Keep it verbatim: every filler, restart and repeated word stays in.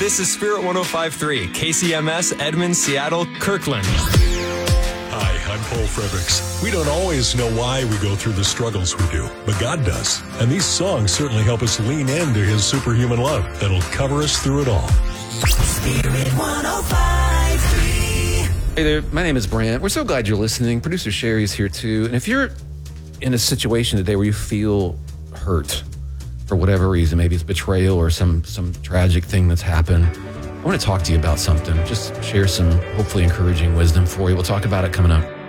This is Spirit one oh five point three, K C M S, Edmond, Seattle, Kirkland. Hi, I'm Paul Fredericks. We don't always know why we go through the struggles we do, but God does. And these songs certainly help us lean into His superhuman love that'll cover us through it all. Spirit one oh five point three. Hey there, my name is Brant. We're so glad you're listening. Producer Sherry's here too. And if you're in a situation today where you feel hurt for whatever reason, maybe it's betrayal or some some tragic thing that's happened, I want to talk to you about something. Just share some hopefully encouraging wisdom for you. We'll talk about it coming up.